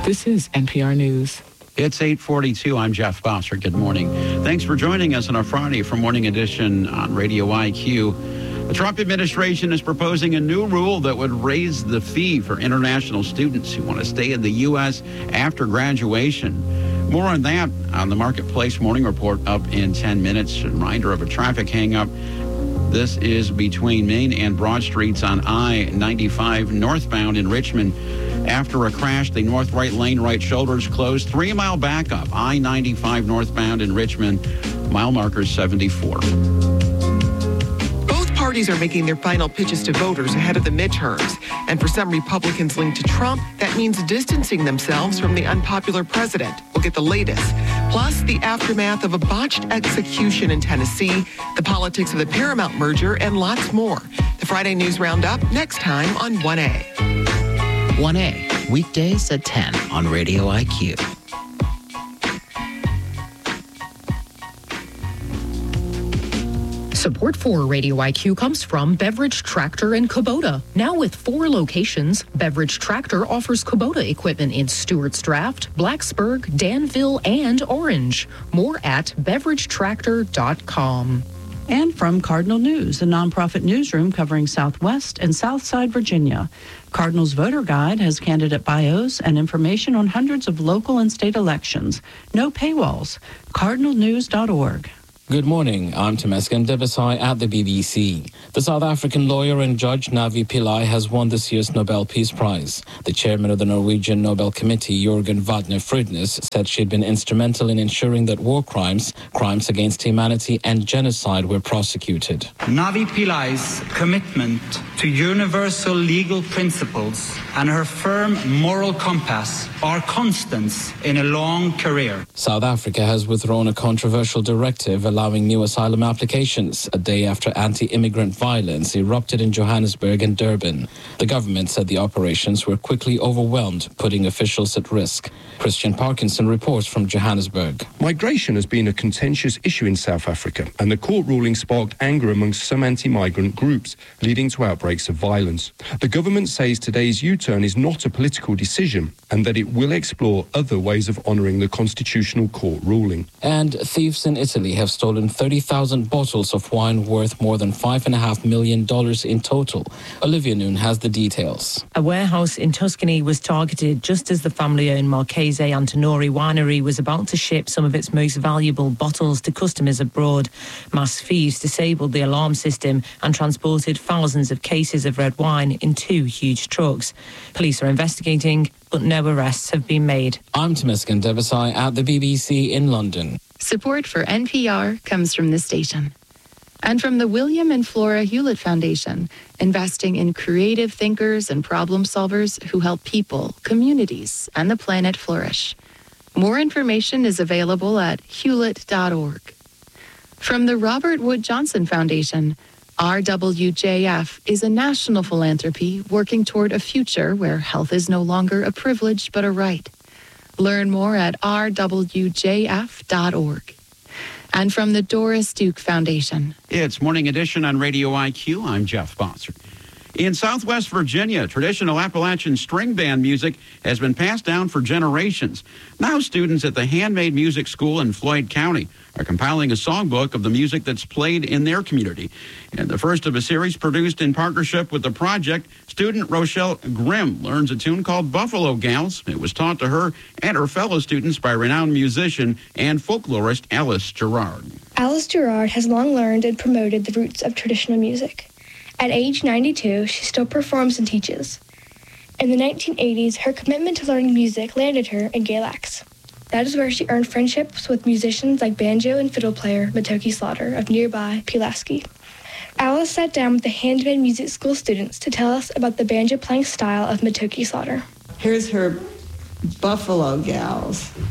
This is NPR News. It's 8:42. I'm Jeff Bosser. Good morning. Thanks for joining us on a Friday for Morning Edition on Radio IQ. The Trump administration is proposing a new rule that would raise the fee for international students who want to stay in the U.S. after graduation. More on that on the Marketplace Morning Report up in 10 minutes. A reminder of a traffic hang-up. This is between Main and Broad Streets on I-95 northbound in Richmond. After a crash, the north right lane right shoulder is closed. 3-mile backup. I-95 northbound in Richmond. Mile marker 74. Parties are making their final pitches to voters ahead of the midterms. And for some Republicans linked to Trump, that means distancing themselves from the unpopular president. We'll get the latest. Plus, the aftermath of a botched execution in Tennessee, the politics of the Paramount merger, and lots more. The Friday News Roundup next time on 1A. 1A, weekdays at 10 on Radio IQ. Support for Radio IQ comes from Beverage Tractor and Kubota. Now with 4 locations, Beverage Tractor offers Kubota equipment in Stewart's Draft, Blacksburg, Danville, and Orange. More at beveragetractor.com. And from Cardinal News, a nonprofit newsroom covering Southwest and Southside Virginia. Cardinal's Voter Guide has candidate bios and information on hundreds of local and state elections. No paywalls. cardinalnews.org. Good morning. I'm Temesgen Debesai at the BBC. The South African lawyer and judge Navi Pillay has won this year's Nobel Peace Prize. The chairman of the Norwegian Nobel Committee, Jørgen Vatne Frydnes, said she'd been instrumental in ensuring that war crimes, crimes against humanity, and genocide were prosecuted. Navi Pillay's commitment to universal legal principles and her firm moral compass are constants in a long career. South Africa has withdrawn a controversial directive allowing new asylum applications a day after anti-immigrant violence erupted in Johannesburg and Durban. The government said the operations were quickly overwhelmed, putting officials at risk. Christian Parkinson reports from Johannesburg. Migration has been a contentious issue in South Africa, and the court ruling sparked anger amongst some anti-migrant groups, leading to outbreaks of violence. The government says today's U-turn is not a political decision and that it will explore other ways of honouring the constitutional court ruling. And thieves in Italy have stolen 30,000 bottles of wine worth more than $5.5 million in total. Olivia Noon has the details. A warehouse in Tuscany was targeted just as the family-owned Marchese Antinori winery was about to ship some of its most valuable bottles to customers abroad. Mass thieves disabled the alarm system and transported thousands of cases of red wine in 2 huge trucks. Police are investigating, but no arrests have been made. I'm Temesgen Debesai at the BBC in London. Support for NPR comes from this station. And from the William and Flora Hewlett Foundation, investing in creative thinkers and problem solvers who help people, communities, and the planet flourish. More information is available at hewlett.org. From the Robert Wood Johnson Foundation, RWJF is a national philanthropy working toward a future where health is no longer a privilege but a right. Learn more at rwjf.org. And from the Doris Duke Foundation. It's Morning Edition on Radio IQ. I'm Jeff Bosser. In Southwest Virginia, traditional Appalachian string band music has been passed down for generations. Now students at the Handmade Music School in Floyd County are compiling a songbook of the music that's played in their community. And the first of a series produced in partnership with the project, student Rochelle Grimm learns a tune called Buffalo Gals. It was taught to her and her fellow students by renowned musician and folklorist Alice Gerard. Alice Gerard has long learned and promoted the roots of traditional music. At age 92, she still performs and teaches. In the 1980s, her commitment to learning music landed her in Galax. That is where she earned friendships with musicians like banjo and fiddle player Matoki Slaughter of nearby Pulaski. Alice sat down with the Handmade Music School students to tell us about the banjo playing style of Matoki Slaughter. Here's her Buffalo Gals.